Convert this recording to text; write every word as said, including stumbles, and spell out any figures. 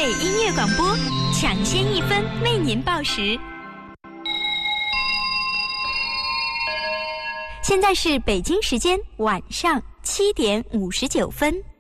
北音乐广播，抢先一分为您报时。现在是北京时间晚上七点五十九分。